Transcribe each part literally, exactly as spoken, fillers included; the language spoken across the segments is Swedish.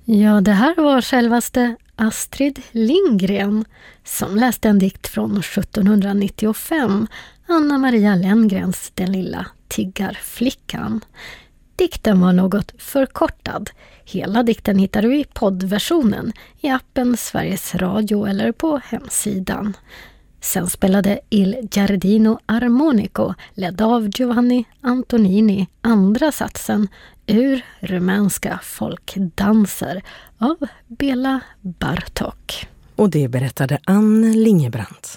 Ja, det här var självaste Astrid Lindgren som läste en dikt från sjuttonhundranittiofem, Anna Maria Lenngrens Den lilla tiggarflickan. Dikten var något förkortad. Hela dikten hittar du i poddversionen i appen Sveriges Radio eller på hemsidan. Sen spelade Il Giardino Armonico, ledd av Giovanni Antonini, andra satsen ur rumänska folkdanser av Bela Bartok. Och det berättade Ann Lingebrandt.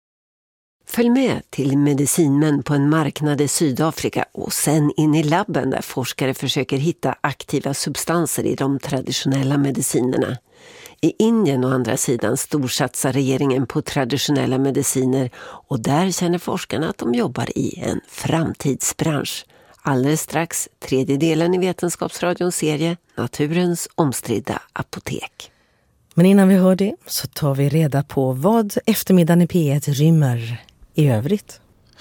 Följ med till medicinmän på en marknad i Sydafrika och sen in i labben där forskare försöker hitta aktiva substanser i de traditionella medicinerna. I Indien å andra sidan storsatsar regeringen på traditionella mediciner och där känner forskarna att de jobbar i en framtidsbransch. Alldeles strax tredje delen i Vetenskapsradions serie Naturens omstridda apotek. Men innan vi hör det så tar vi reda på vad eftermiddagen i P ett rymmer i övrigt.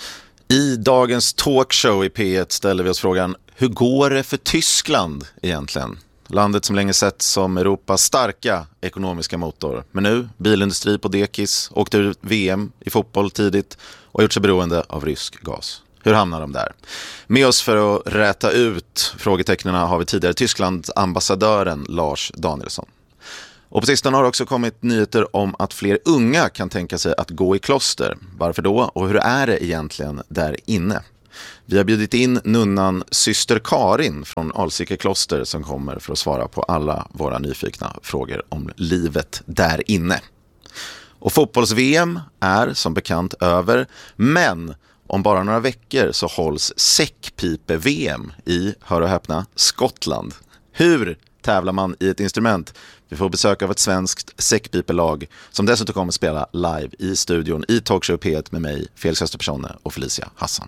I dagens talkshow i P ett ställer vi oss frågan: hur går det för Tyskland egentligen? Landet som länge sett som Europas starka ekonomiska motor. Men nu, bilindustri på dekis, åkte ur V M i fotboll tidigt och gjort sig beroende av rysk gas. Hur hamnar de där? Med oss för att räta ut frågetecknena har vi tidigare Tyskland-ambassadören Lars Danielsson. Och på sistone har det också kommit nyheter om att fler unga kan tänka sig att gå i kloster. Varför då? Och hur är det egentligen där inne? Vi har bjudit in nunnan syster Karin från Alsike kloster som kommer för att svara på alla våra nyfikna frågor om livet där inne. Och fotbolls-V M är som bekant över, men om bara några veckor så hålls säckpipe-V M i, hör och häpna, Skottland. Hur tävlar man i ett instrument? Vi får besök av ett svenskt säckpipelag som dessutom kommer spela live i studion i Talkshow P ett med mig, Felix Österpersone och Felicia Hassan.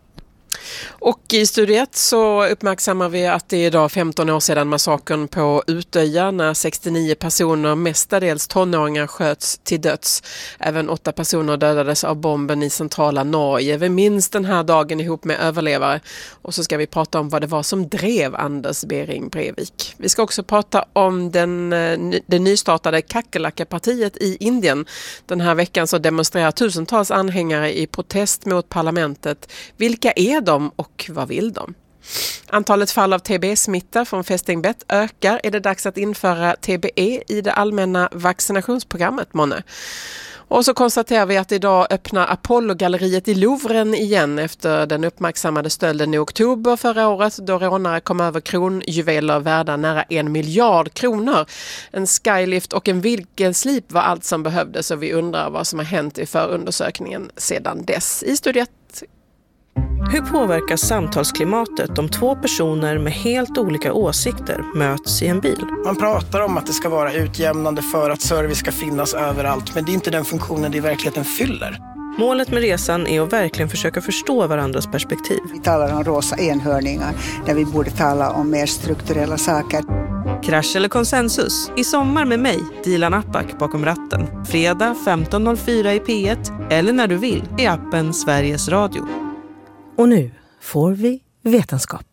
Och i studiet så uppmärksammar vi att det är idag femton år sedan massakern på Utöja när sextionio personer, mestadels tonåringar, sköts till döds. Även åtta personer dödades av bomben i centrala Norge. Vi minns den här dagen ihop med överlevare. Och så ska vi prata om vad det var som drev Anders Behring Breivik. Vi ska också prata om den, det nystartade Kakelaka-partiet i Indien. Den här veckan så demonstrerar tusentals anhängare i protest mot parlamentet. Vilka är de och vad vill de? Antalet fall av T B E-smitta från fästingbett ökar. Är det dags att införa T B E i det allmänna vaccinationsprogrammet, månne? Och så konstaterar vi att idag öppnar Apollo-galleriet i Louvren igen efter den uppmärksammade stölden i oktober förra året då rånare kom över kronjuveler värda nära en miljard kronor. En skylift och en vinkelslip var allt som behövdes och vi undrar vad som har hänt i förundersökningen sedan dess. I studiet. Hur påverkas samtalsklimatet om två personer med helt olika åsikter möts i en bil? Man pratar om att det ska vara utjämnande för att service ska finnas överallt, men det är inte den funktionen det i verkligheten fyller. Målet med resan är att verkligen försöka förstå varandras perspektiv. Vi talar om rosa enhörningar där vi borde tala om mer strukturella saker. Krasch eller konsensus? I sommar med mig, Dilan Apak, bakom ratten. Fredag femton noll fyra i P ett eller när du vill i appen Sveriges Radio. Och nu får vi vetenskap.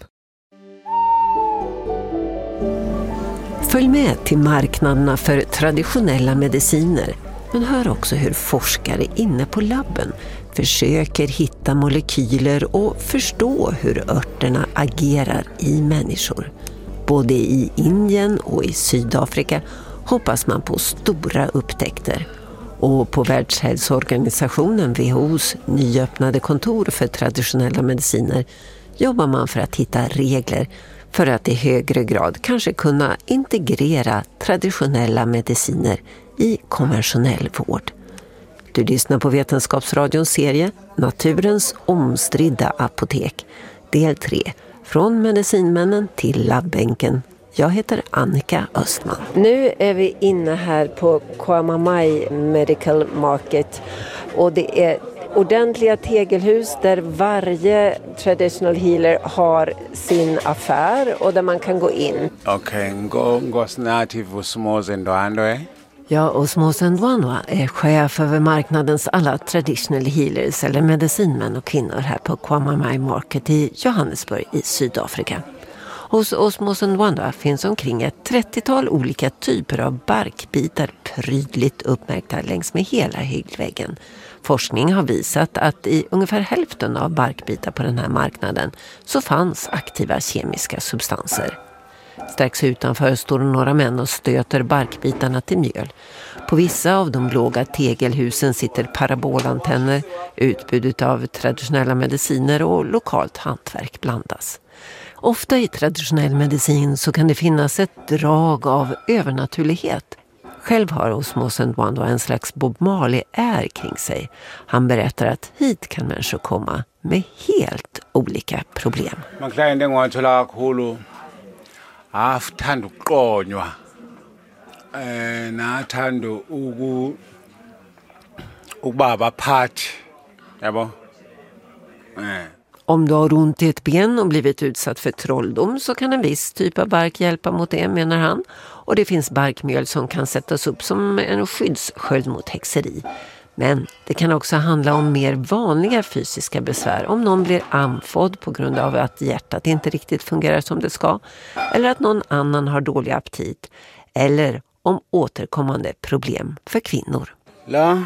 Följ med till marknaderna för traditionella mediciner, men hör också hur forskare inne på labben försöker hitta molekyler och förstå hur örterna agerar i människor. Både i Indien och i Sydafrika hoppas man på stora upptäckter. Och på Världshälsoorganisationen W H O:s nyöppnade kontor för traditionella mediciner jobbar man för att hitta regler för att i högre grad kanske kunna integrera traditionella mediciner i konventionell vård. Du lyssnar på Vetenskapsradions serie Naturens omstridda apotek, del tre, från medicinmännen till labbänken. Jag heter Annika Östman. Nu är vi inne här på Kwamamai Medical Market och det är ordentliga tegelhus där varje traditional healer har sin affär och där man kan gå in. Okej, gå gå snart till Osmosendoando. Ja, Osmosendoando är chef över marknadens alla traditional healers eller medicinmän och kvinnor här på Kwamamai Market i Johannesburg i Sydafrika. Hos Osmos Ndwandwe finns omkring ett trettiotal olika typer av barkbitar prydligt uppmärkta längs med hela hyggväggen. Forskning har visat att i ungefär hälften av barkbitar på den här marknaden så fanns aktiva kemiska substanser. Strax utanför står några män och stöter barkbitarna till mjöl. På vissa av de låga tegelhusen sitter parabolantenner, utbudet av traditionella mediciner och lokalt hantverk blandas. Ofta i traditionell medicin så kan det finnas ett drag av övernaturlighet. Själv har Osmos Ndwandwe en slags Bob Marley-är kring sig. Han berättar att hit kan människor komma med helt olika problem. Man klarar inte att hålla kolo. Aftando qonywa. Eh nathando uku ukubaba phathi. Yabo. Eh Om du har ont i ett ben och blivit utsatt för trolldom så kan en viss typ av bark hjälpa mot det, menar han. Och det finns barkmjöl som kan sättas upp som en skyddssköld mot häxeri. Men det kan också handla om mer vanliga fysiska besvär. Om någon blir andfådd på grund av att hjärtat inte riktigt fungerar som det ska. Eller att någon annan har dålig aptit. Eller om återkommande problem för kvinnor. La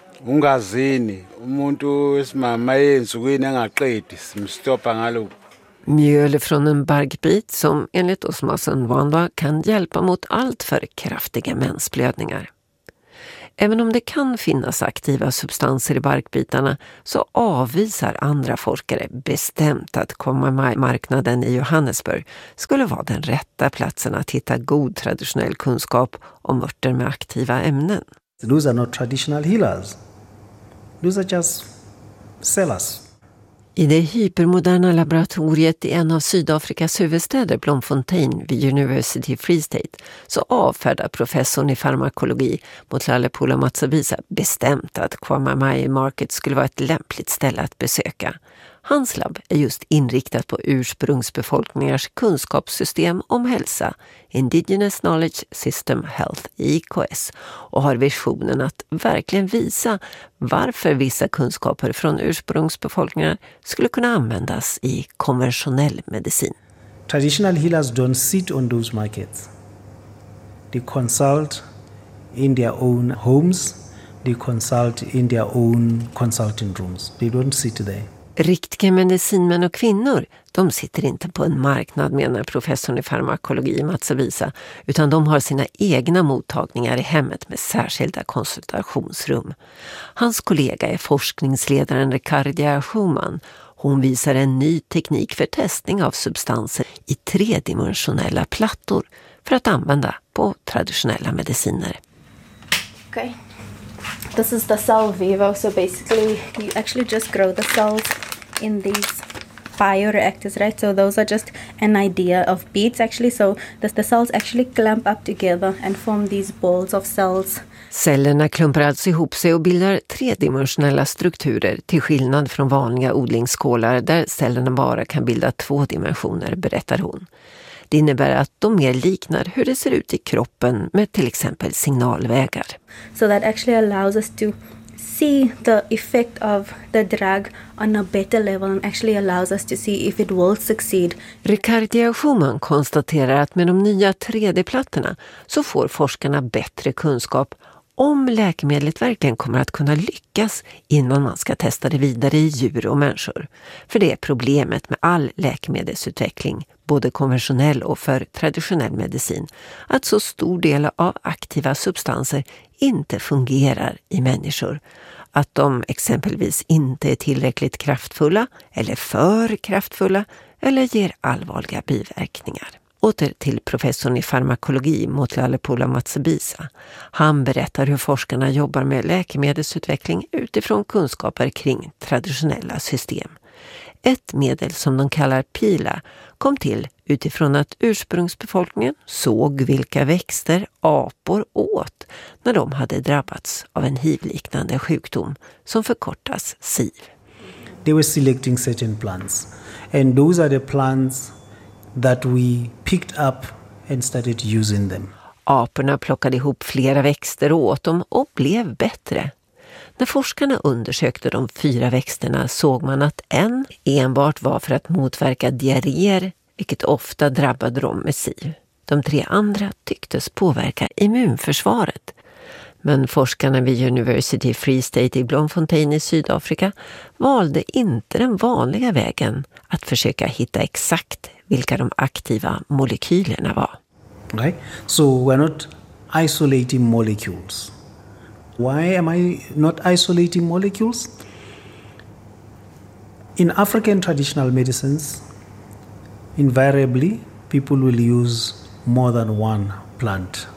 ungazini umuntu esimama yenzukwini angaqedi simstoppa ngalo. Mjöl från en barkbit som enligt Osmos Ndwandwe kan hjälpa mot allt för kraftiga mensblödningar. Även om det kan finnas aktiva substanser i barkbitarna så avvisar andra forskare bestämt att Komma-marknaden i Johannesburg skulle vara den rätta platsen att hitta god traditionell kunskap om örter med aktiva ämnen. Those are not traditional healers. Those are just sellers. I det hypermoderna laboratoriet i en av Sydafrikas huvudstäder, Bloemfontein vid University Free State, så avfärdar professorn i farmakologi Motlalepola Matshabisa bestämt att Kwamamai Market skulle vara ett lämpligt ställe att besöka. Hans labb är just inriktat på ursprungsbefolkningars kunskapssystem om hälsa, Indigenous Knowledge System Health, I K S, och har visionen att verkligen visa varför vissa kunskaper från ursprungsbefolkningar skulle kunna användas i konventionell medicin. Traditional healers don't sit on those markets. They consult in their own homes. They consult in their own consulting rooms. They don't sit there. Riktiga medicinmän och kvinnor, de sitter inte på en marknad, menar professorn i farmakologi Matshabisa, utan de har sina egna mottagningar i hemmet med särskilda konsultationsrum. Hans kollega är forskningsledaren Ricardia Schumann. Hon visar en ny teknik för testning av substanser i tredimensionella plattor för att använda på traditionella mediciner. Okay. This is the cell vivo, so basically you actually just grow the cells in these bioreactors, right? So those are just an idea of beads actually, so the, the cells actually clamp up together and form these balls of cells. Cellerna klumpar alltså ihop sig och bildar tredimensionella strukturer till skillnad från vanliga odlingsskålar där cellerna bara kan bilda två dimensioner, berättar hon. Det innebär att de mer liknar hur det ser ut i kroppen med till exempel signalvägar. So that actually allows us to see the effect of the drug on a better level and actually allows us to see if it will succeed. Ricardia Schumann konstaterar att med de nya tre D-plattorna så får forskarna bättre kunskap om läkemedlet verkligen kommer att kunna lyckas innan man ska testa det vidare i djur och människor. För det är problemet med all läkemedelsutveckling, både konventionell och för traditionell medicin, att så stor del av aktiva substanser inte fungerar i människor. Att de exempelvis inte är tillräckligt kraftfulla eller för kraftfulla eller ger allvarliga biverkningar. Åter till professorn i farmakologi Motlalepola Matshabisa. Han berättar hur forskarna jobbar med läkemedelsutveckling utifrån kunskaper kring traditionella system. Ett medel som de kallar pila kom till utifrån att ursprungsbefolkningen såg vilka växter apor åt när de hade drabbats av en hiv-liknande sjukdom som förkortas S I V. They were selecting certain plants, and those are the plants that we picked up and started using them. Aporna plockade ihop flera växter och åt dem och blev bättre. När forskarna undersökte de fyra växterna såg man att en enbart var för att motverka diarréer vilket ofta drabbade dem med S I V. De tre andra tycktes påverka immunförsvaret. Men forskarna vid University Free State i Bloemfontein i Sydafrika valde inte den vanliga vägen att försöka hitta exakt vilka de aktiva molekylerna var. Right? So we're not isolating molecules. Why am I not isolating molecules? In African traditional medicines, invariably people will use more than one plant.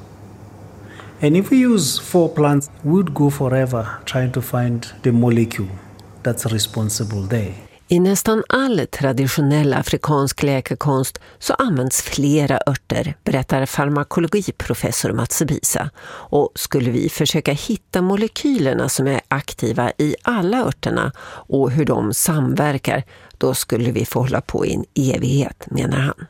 And if we use four plants, we would go forever trying to find the molecule that's responsible there. I nästan all traditionell afrikansk läkekonst så används flera örter, berättar farmakologiprofessor Matsibisa. Och skulle vi försöka hitta molekylerna som är aktiva i alla örterna och hur de samverkar, då skulle vi få hålla på i en evighet, menar han.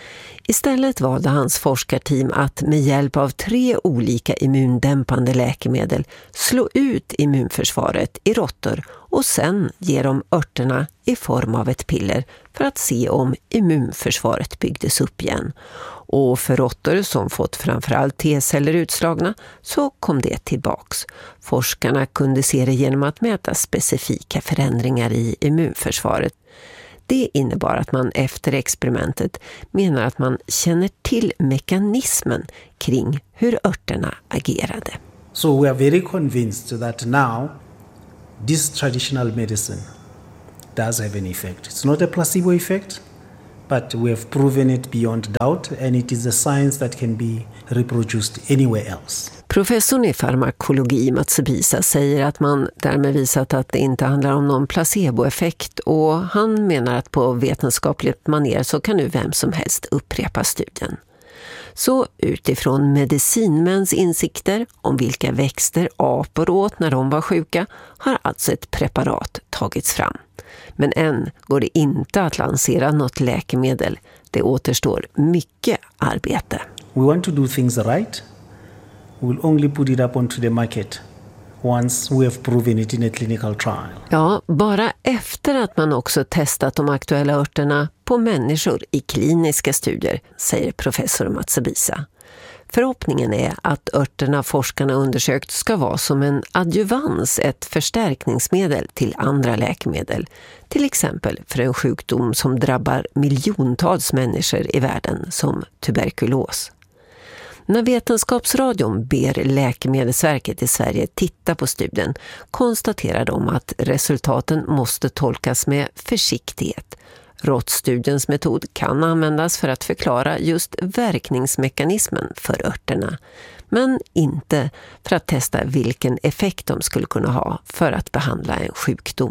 Istället valde hans forskarteam att med hjälp av tre olika immundämpande läkemedel slå ut immunförsvaret i råttor och sen ge dem örterna i form av ett piller för att se om immunförsvaret byggdes upp igen. Och för råttor som fått framförallt T-celler utslagna så kom det tillbaks. Forskarna kunde se det genom att mäta specifika förändringar i immunförsvaret. Det innebar att man efter experimentet menar att man känner till mekanismen kring hur örterna agerade. So we are very convinced that now this traditional medicine does have an effect. It's not a placebo effect, but we have proven it beyond doubt, and it is a science that can be reproduced anywhere else. Professorn i farmakologi Matsibisa säger att man därmed visat att det inte handlar om någon placeboeffekt, och han menar att på vetenskapligt manér så kan nu vem som helst upprepa studien. Så utifrån medicinmäns insikter om vilka växter apor åt när de var sjuka har alltså ett preparat tagits fram. Men än går det inte att lansera något läkemedel. Det återstår mycket arbete. We want to do things right. We will only put it up onto the market once we have proven it in a clinical trial. Ja, bara efter att man också testat de aktuella örterna på människor i kliniska studier, säger professor Matsibisa. Förhoppningen är att örterna forskarna undersökt ska vara som en adjuvans, ett förstärkningsmedel till andra läkemedel. Till exempel för en sjukdom som drabbar miljontals människor i världen, som tuberkulos. När Vetenskapsradion ber Läkemedelsverket i Sverige titta på studien konstaterar de att resultaten måste tolkas med försiktighet. Råttstudiens metod kan användas för att förklara just verkningsmekanismen för örterna, men inte för att testa vilken effekt de skulle kunna ha för att behandla en sjukdom.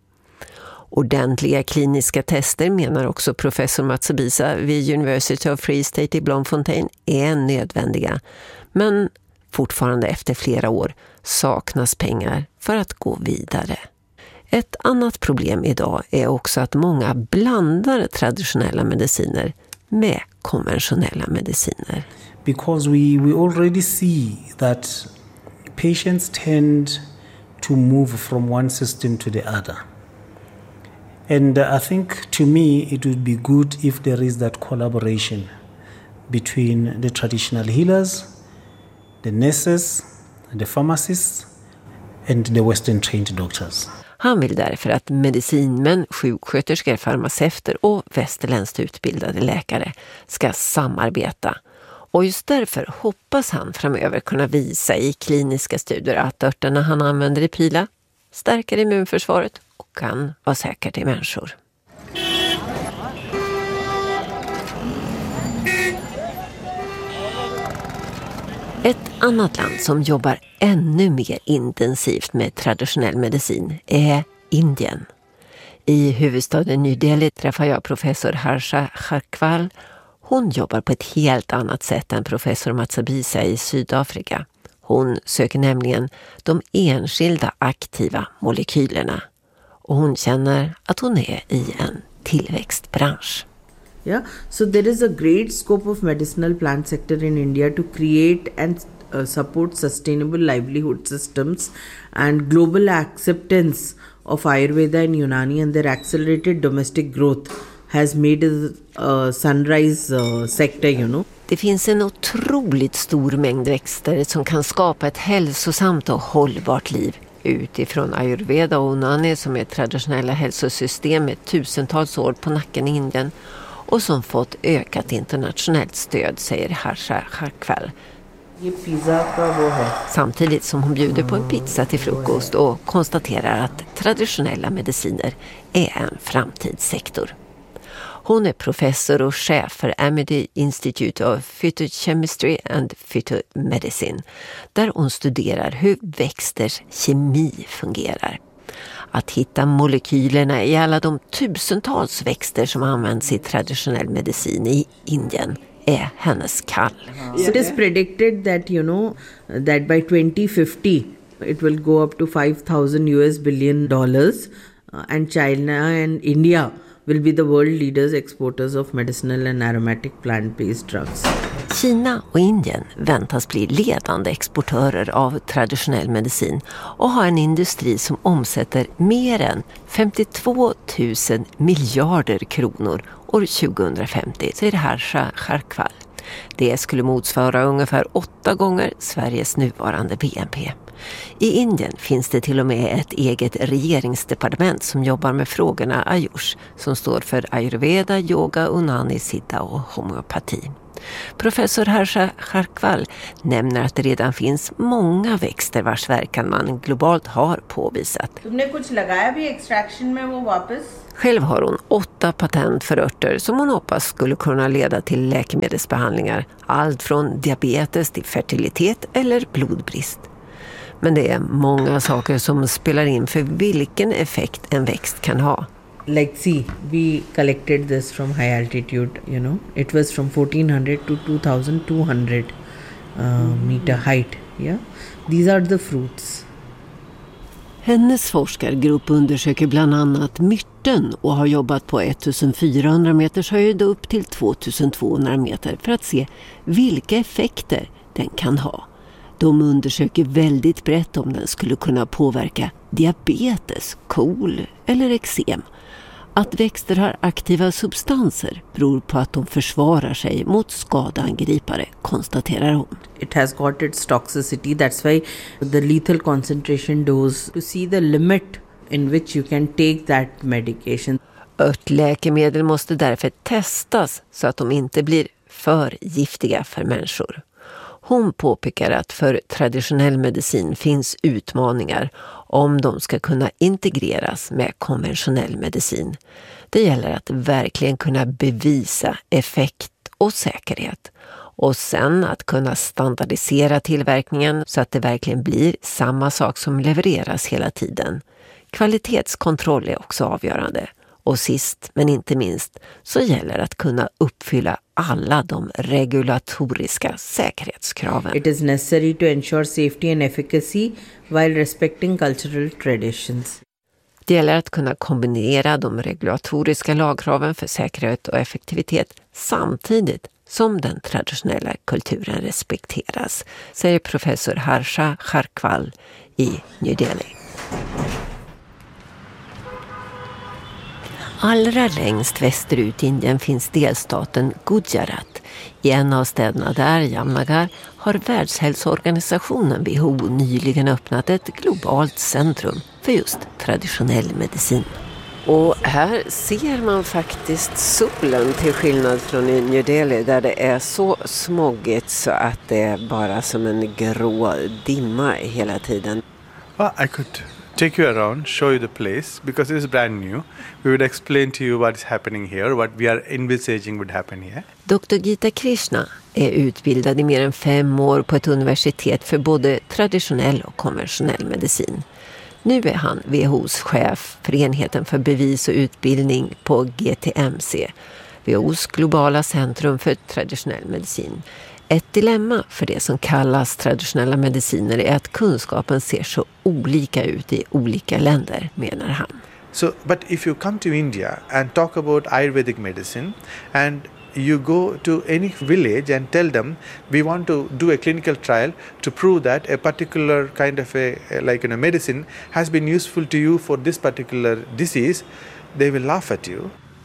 Ordentliga kliniska tester, menar också professor Matsibisa vid University of Free State i Bloemfontein, är nödvändiga. Men fortfarande efter flera år saknas pengar för att gå vidare. Ett annat problem idag är också att många blandar traditionella mediciner med konventionella mediciner. Because we, we already see that patients tend to move from one system to the other. And uh, I think to me it would be good if there is that collaboration between the traditional healers, the nurses, the pharmacists and the Western trained doctors. Han vill därför att medicinmän, sjuksköterskor, farmaceuter och västerländskt utbildade läkare ska samarbeta. Och just därför hoppas han framöver kunna visa i kliniska studier att örterna han använder i pila stärker immunförsvaret och kan vara säkert i människor. Ett annat land som jobbar ännu mer intensivt med traditionell medicin är Indien. I huvudstaden New Delhi träffar jag professor Harsha Kharkwal. Hon jobbar på ett helt annat sätt än professor Matsibisa i Sydafrika. Hon söker nämligen de enskilda aktiva molekylerna. Och hon känner att hon är i en tillväxtbransch. Yeah, so there is a great scope of medicinal plant sector in India to create and uh, support sustainable livelihood systems and global acceptance of Ayurveda and Unani, and their accelerated domestic growth has made it a sunrise uh, sector, you know. Det finns en otroligt stor mängd växter som kan skapa ett hälsosamt och hållbart liv. Utifrån ayurveda och unani som är traditionella hälsosystem med tusentals år på nacken i Indien och som fått ökat internationellt stöd, säger Harsha Kharkwal. Samtidigt som hon bjuder på en pizza till frukost och konstaterar att traditionella mediciner är en framtidssektor. Hon är professor och chef för Amity Institute of Phytochemistry and Phytomedicine, där hon studerar hur växters kemi fungerar. Att hitta molekylerna i alla de tusentals växter som används i traditionell medicin i Indien är hennes kall. It is predicted that, you know, that by twenty fifty it will go up to five thousand U S billion dollars and China and India will be the world leaders exporters of medicinal and aromatic plant-based drugs. Kina och Indien väntas bli ledande exportörer av traditionell medicin och har en industri som omsätter mer än femtiotvå tusen miljarder kronor år tjugohundrafemtio, säger Harsha Kharkwal. Det skulle motsvara ungefär åtta gånger Sveriges nuvarande B N P. I Indien finns det till och med ett eget regeringsdepartement som jobbar med frågorna Ayush, som står för ayurveda, yoga, unani, siddha och homeopati. Professor Harsha Kharkwal nämner att det redan finns många växter vars verkan man globalt har påvisat. Själv har hon åtta patent för örter som hon hoppas skulle kunna leda till läkemedelsbehandlingar, allt från diabetes till fertilitet eller blodbrist. Men det är många saker som spelar in för vilken effekt en växt kan ha. Like see, we collected this from high altitude, you know. It was from fourteen hundred to two thousand two hundred uh, meter height, yeah. These are the fruits. Hennes forskargrupp undersöker bland annat myrten och har jobbat på fjortonhundra meters höjd upp till tvåtusentvåhundra meter för att se vilka effekter den kan ha. De undersöker väldigt brett om den skulle kunna påverka diabetes, KOL eller eksem. Att växter har aktiva substanser beror på att de försvarar sig mot skadangripare, konstaterar hon. It has got its toxicity, that's why the lethal concentration dose, to see the limit in which you can take that medication. Örtläkemedel måste därför testas så att de inte blir för giftiga för människor. Hon påpekar att för traditionell medicin finns utmaningar om de ska kunna integreras med konventionell medicin. Det gäller att verkligen kunna bevisa effekt och säkerhet och sen att kunna standardisera tillverkningen så att det verkligen blir samma sak som levereras hela tiden. Kvalitetskontroll är också avgörande. Och sist men inte minst så gäller att kunna uppfylla alla de regulatoriska säkerhetskraven. It is necessary to ensure safety and efficacy while respecting cultural traditions. Det gäller att kunna kombinera de regulatoriska lagkraven för säkerhet och effektivitet samtidigt som den traditionella kulturen respekteras, säger professor Harsha Kharkwal i New Delhi. Allra längst västerut i Indien finns delstaten Gujarat. I en av städerna där, Jamnagar, har Världshälsoorganisationen W H O nyligen öppnat ett globalt centrum för just traditionell medicin. Och här ser man faktiskt solen till skillnad från i New Delhi där det är så smoggigt så att det är bara som en grå dimma hela tiden. Well, I could take you around, show you the place because it is brand new. We would explain to you what is happening here, what we are envisaging would happen here. doktor Gita Krishna är utbildad i mer än fem år på ett universitet för både traditionell och konventionell medicin. Nu är han W H O:s chef för enheten för bevis och utbildning på G T M C, W H O:s globala centrum för traditionell medicin. Ett dilemma för det som kallas traditionella mediciner är att kunskapen ser så olika ut i olika länder, menar han. So, but if you come to India and talk about Ayurvedic medicine and you go to any village and tell them we want to do a clinical trial to prove that a particular kind of a like in a medicine has been useful to you for this particular disease, they will laugh at you.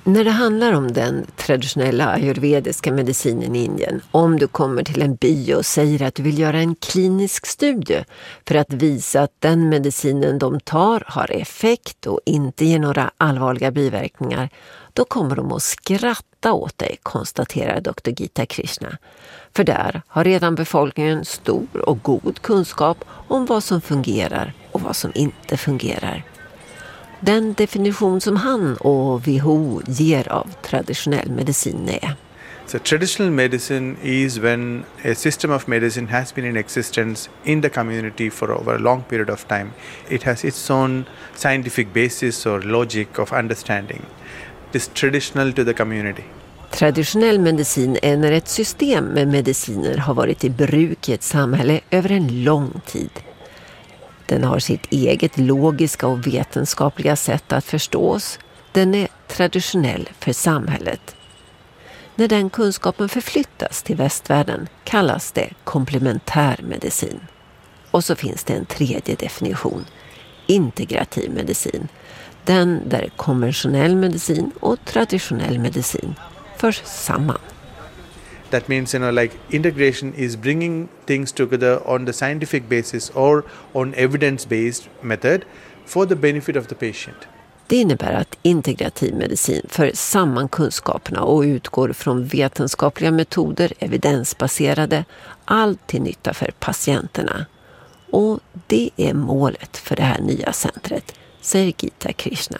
När det handlar om den traditionella ayurvediska medicinen i Indien, om du kommer till en bio och säger att du vill göra en klinisk studie för att visa att den medicinen de tar har effekt och inte ger några allvarliga biverkningar, då kommer de att skratta åt dig, konstaterar doktor Gita Krishna. För där har redan befolkningen stor och god kunskap om vad som fungerar och vad som inte fungerar. Den definition som han och W H O ger av traditionell medicin är: So traditional medicine is when a system of medicine has been in existence in the community for over a long period of time. It has its own scientific basis or logic of understanding. It is traditional to the community. Traditionell medicin är när ett system med mediciner har varit i bruk i ett samhälle över en lång tid. Den har sitt eget logiska och vetenskapliga sätt att förstås. Den är traditionell för samhället. När den kunskapen förflyttas till västvärlden kallas det komplementärmedicin. Och så finns det en tredje definition: integrativ medicin. Den där konventionell medicin och traditionell medicin förs samman. That means, you know, like integration is bringing things together on the scientific basis or on evidence-based method for the benefit of the patient. Det innebär att integrativ medicin för samman kunskaperna och utgår från vetenskapliga metoder, evidensbaserade, allt till nytta för patienterna. Och det är målet för det här nya centret, säger Gita Krishna.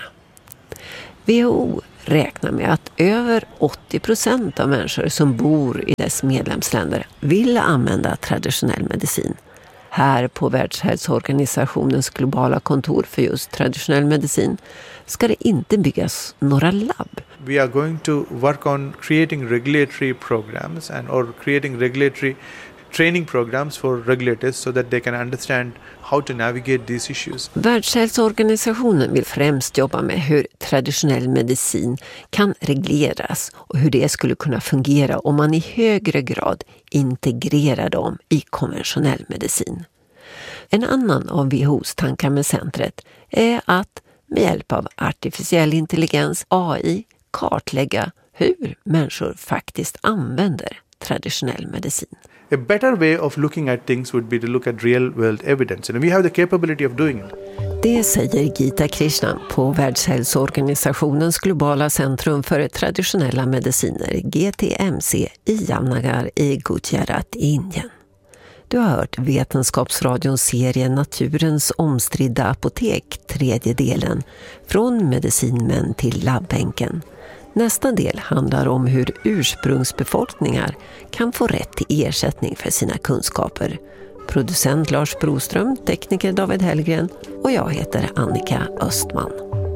W H O räknar med att över åttio procent av människor som bor i dess medlemsländer vill använda traditionell medicin. Här på Världshälsoorganisationens globala kontor för just traditionell medicin ska det inte byggas några labb. We are going to work on creating regulatory programs and or creating regulatory training programs for regulators so that they can understand how to navigate these issues. Världshälsoorganisationen vill främst jobba med hur traditionell medicin kan regleras och hur det skulle kunna fungera om man i högre grad integrerar dem i konventionell medicin. En annan av W H O:s tankar med centret är att med hjälp av artificiell intelligens, A I, kartlägga hur människor faktiskt använder traditionell medicin. A better way of looking at things would be to look at real world evidence, and we have the capability of doing it. Det säger Gita Krishna på Världshälsoorganisationens globala centrum för traditionella mediciner, G T M C, i Jamnagar i Gujarat i Indien. Du har hört Vetenskapsradions serie Naturens omstridda apotek, tredje delen, från medicinmän till labbänken. Nästa del handlar om hur ursprungsbefolkningar kan få rätt till ersättning för sina kunskaper. Producent Lars Broström, tekniker David Hellgren och jag heter Annika Östman.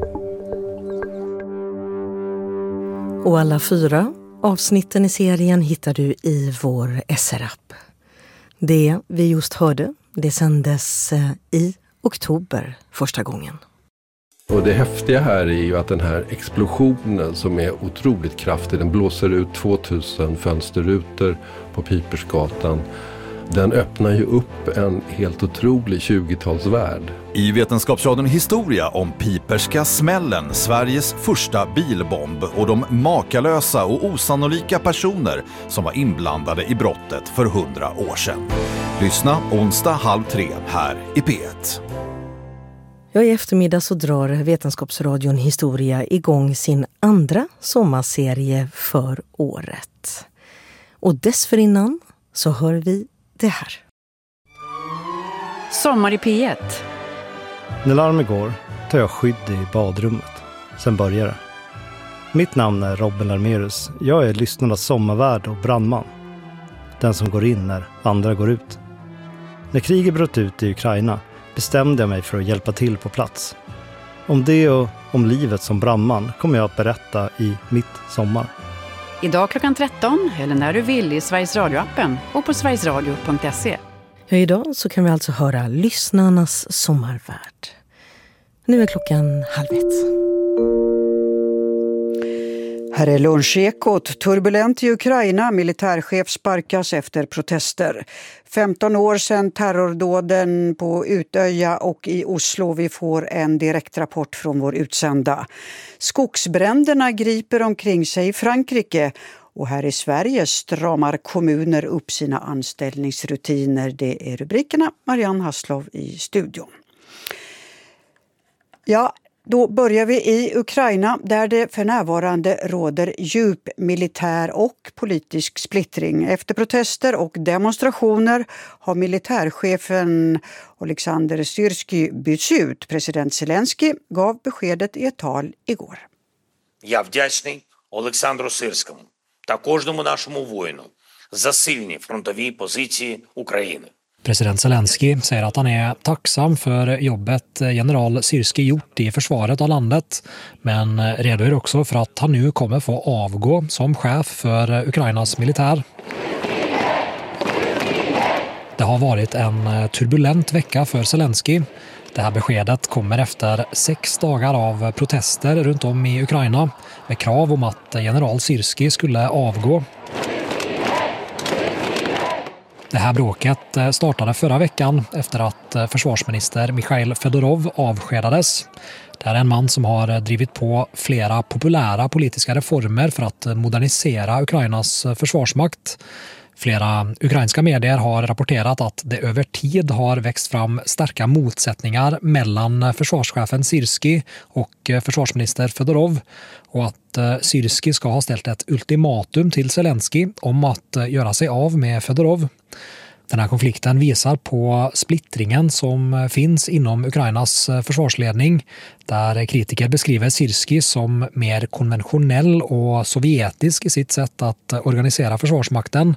Och alla fyra avsnitten i serien hittar du i vår S R-app. Det vi just hörde, det sändes i oktober första gången. Och det häftiga här är ju att den här explosionen som är otroligt kraftig, den blåser ut tvåtusen fönsterrutor på Pipersgatan. Den öppnar ju upp en helt otrolig tjugotalsvärld. I Vetenskapsradion historia om Piperska smällen, Sveriges första bilbomb och de makalösa och osannolika personer som var inblandade i brottet för hundra år sedan. Lyssna onsdag halv tre här i P ett. Ja, i eftermiddag så drar Vetenskapsradion historia igång sin andra sommarserie för året. Och dessförinnan så hör vi det här. Sommar i P ett. När larmet går tar jag skydd i badrummet. Sen börjar det. Mitt namn är Robin Larmerus. Jag är lyssnarnas sommarvärd och brandman. Den som går in när andra går ut. När kriget bröt ut i Ukraina bestämde jag mig för att hjälpa till på plats. Om det och om livet som brandman kommer jag att berätta i Mitt sommar. Idag klockan tretton eller när du vill i Sveriges Radio-appen och på sverigesradio punkt se. Ja, idag så kan vi alltså höra lyssnarnas sommarvärld. Nu är klockan halv ett. Här är Lunchekot. Turbulent i Ukraina. Militärchef sparkas efter protester. femton år sedan terrordåden på Utöja och i Oslo. Vi får en direktrapport från vår utsända. Skogsbränderna griper omkring sig i Frankrike. Och här i Sverige stramar kommuner upp sina anställningsrutiner. Det är rubrikerna. Marianne Hasslov i studion. Ja, då börjar vi i Ukraina där det för närvarande råder djup militär och politisk splittring. Efter protester och demonstrationer har militärchefen Oleksandr Syrskij bytts ut. President Zelensky gav beskedet i ett tal igår. Я вдячний Олександру Сирському та кожному нашому воїну за сильні фронтові позиції України. President Zelensky säger att han är tacksam för jobbet general Syrskij gjort i försvaret av landet, men redogör också för att han nu kommer få avgå som chef för Ukrainas militär. Det har varit en turbulent vecka för Zelensky. Det här beskedet kommer efter sex dagar av protester runt om i Ukraina med krav om att general Syrskij skulle avgå. Det här bråket startade förra veckan efter att försvarsminister Mikhail Fedorov avskedades. Det är en man som har drivit på flera populära politiska reformer för att modernisera Ukrainas försvarsmakt. Flera ukrainska medier har rapporterat att det över tid har växt fram starka motsättningar mellan försvarschefen Syrskij och försvarsminister Fedorov och att Syrskij ska ha ställt ett ultimatum till Zelensky om att göra sig av med Fedorov. Den här konflikten visar på splittringen som finns inom Ukrainas försvarsledning, där kritiker beskriver Syrskij som mer konventionell och sovjetisk i sitt sätt att organisera försvarsmakten,